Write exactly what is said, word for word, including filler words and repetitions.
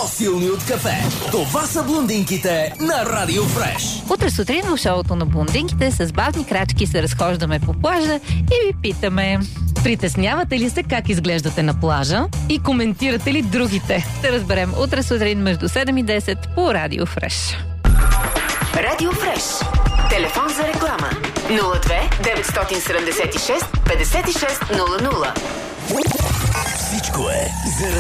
по-силни от кафе. Това са блондинките на Радио Фреш. Утре сутрин в шоуто на блондинките с бавни крачки се разхождаме по плажа и ви питаме: притеснявате ли се как изглеждате на плажа и коментирате ли другите? Ще разберем утре сутрин между седем и десет по Радио Фреш. Радио Фреш. Телефон за реклама нула две деветстотин седемдесет и шест петдесет и шест нула нула. Всичко е за